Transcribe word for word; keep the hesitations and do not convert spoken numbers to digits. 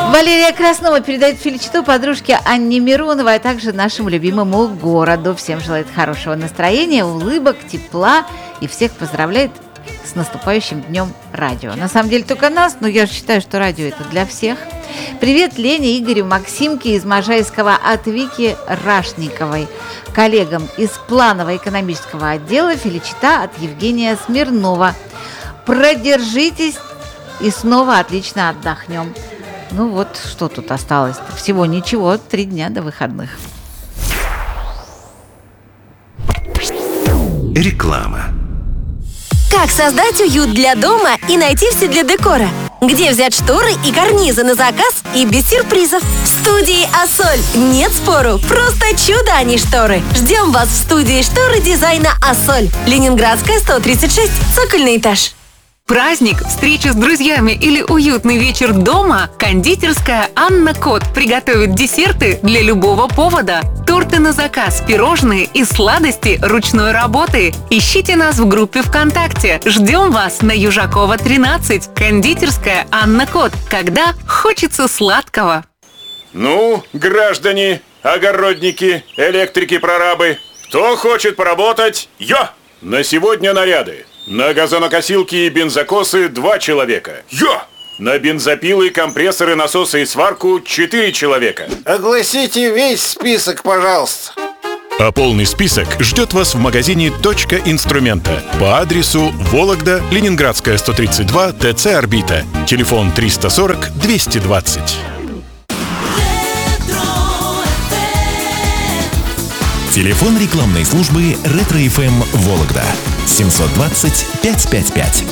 Валерия Краснова передает феличиту подружке Анне Мироновой, а также нашему любимому городу. Всем желает хорошего настроения, улыбок, тепла и всех поздравляет с наступающим днем радио. На самом деле только нас, но я считаю, что радио это для всех. Привет Лене, Игорю, Максимке из Можайского от Вики Рашниковой. Коллегам из планово-экономического отдела феличита от Евгения Смирнова. Продержитесь и снова отлично отдохнем. Ну вот, что тут осталось? Всего ничего, три дня до выходных. Реклама. Как создать уют для дома и найти все для декора? Где взять шторы и карнизы на заказ и без сюрпризов? В студии «Ассоль». Нет спору, просто чудо, а не шторы. Ждем вас в студии шторы дизайна «Ассоль». Ленинградская, сто тридцать шесть, цокольный этаж. Праздник, встреча с друзьями или уютный вечер дома? Кондитерская «Анна Кот» приготовит десерты для любого повода. Торты на заказ, пирожные и сладости ручной работы. Ищите нас в группе ВКонтакте. Ждем вас на Южакова, тринадцать. Кондитерская «Анна Кот». Когда хочется сладкого. Ну, граждане, огородники, электрики-прорабы, кто хочет поработать? Я! На сегодня наряды. На газонокосилки и бензокосы два человека. Я! На бензопилы, компрессоры, насосы и сварку четыре человека. Огласите весь список, пожалуйста. А полный список ждет вас в магазине «Точка инструмента» по адресу Вологда, Ленинградская, сто тридцать два, ТЦ «Орбита». Телефон триста сорок двести двадцать. Телефон рекламной службы «Ретро-эф эм Вологда» семьсот двадцать пятьсот пятьдесят пять.